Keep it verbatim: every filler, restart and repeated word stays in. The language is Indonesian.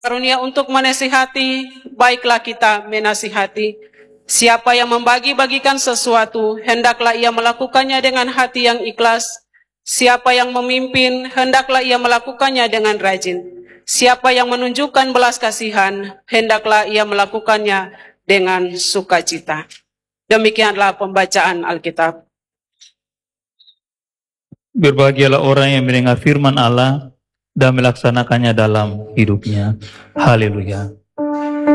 karunia untuk menasihati, baiklah kita menasihati. Siapa yang membagi-bagikan sesuatu, hendaklah ia melakukannya dengan hati yang ikhlas. Siapa yang memimpin, hendaklah ia melakukannya dengan rajin. Siapa yang menunjukkan belas kasihan, hendaklah ia melakukannya dengan sukacita. Demikianlah pembacaan Alkitab. Berbahagialah orang yang mendengar firman Allah dan melaksanakannya dalam hidupnya. Haleluya.